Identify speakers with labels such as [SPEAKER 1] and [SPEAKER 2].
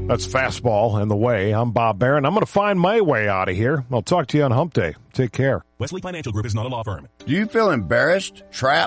[SPEAKER 1] That's Fastball and the Way. I'm Bob Barron. I'm going to find my way out of here. I'll talk to you on Hump Day. Take care.
[SPEAKER 2] Wesley Financial Group is not a law firm.
[SPEAKER 3] Do you feel embarrassed, trapped,